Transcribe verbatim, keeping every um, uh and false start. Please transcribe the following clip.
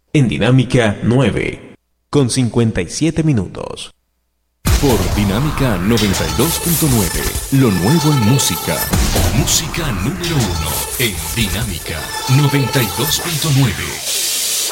en Dinámica nueve, con cincuenta y siete minutos. Por Dinámica noventa y dos punto nueve, lo nuevo en música. Música número uno en Dinámica noventa y dos punto nueve.